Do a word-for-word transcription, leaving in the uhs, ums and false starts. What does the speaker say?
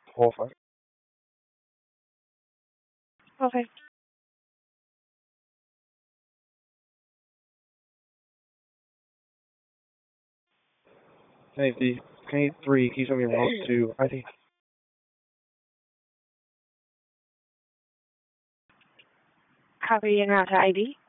Four five. Okay. Safety. K three. Keep on your route to I D. Copy and route to I D.